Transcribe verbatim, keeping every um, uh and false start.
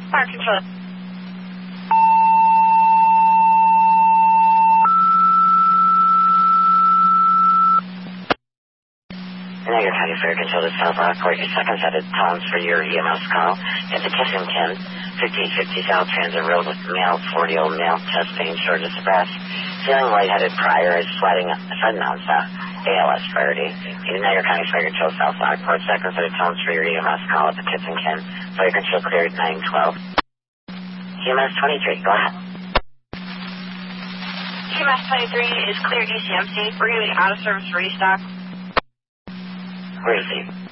Fire control. Niagara County Fire Control to South Rockport. Your second set of tones for your E M S call. At the Kissington, fifteen fifty South Transit Road with male, forty-year-old male, chest pain, shortness of breath. Feeling lightheaded prior, is sweating, sudden onset, A L S priority. In Niagara County Fire Control South Rockport, second set of tones for your E M S call at the Kissington. Fire Control cleared nine twelve. E M S twenty-three, go ahead. E M S twenty-three is cleared E C M C. We're going to be out of service for restock. Where is he?